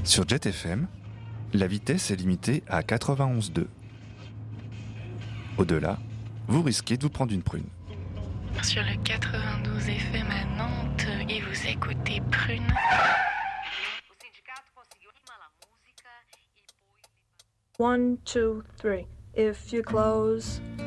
Sur Jet FM, la vitesse est limitée à 91,2. Au-delà, vous risquez de vous prendre une prune. Sur le 92 FM à Nantes et vous écoutez Prune. 1, 2, 3. If you close